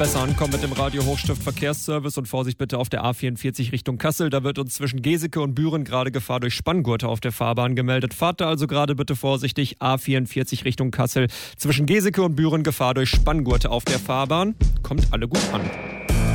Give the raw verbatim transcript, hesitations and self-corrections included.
besser ankommen mit dem Radio Hochstift Verkehrsservice und Vorsicht bitte auf der A vierundvierzig Richtung Kassel. Da wird uns zwischen Geseke und Büren gerade Gefahr durch Spanngurte auf der Fahrbahn gemeldet. Fahrt da also gerade bitte vorsichtig. A vierundvierzig Richtung Kassel. Zwischen Geseke und Büren Gefahr durch Spanngurte auf der Fahrbahn. Kommt alle gut an.